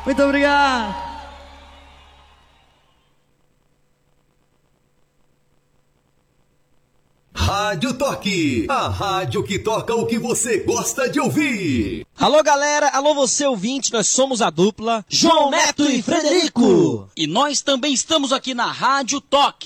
Muito obrigado. Rádio Toque, a rádio que toca o que você gosta de ouvir. Alô galera, alô você ouvinte, nós somos a dupla João Neto e Frederico. E nós também estamos aqui na Rádio Toque.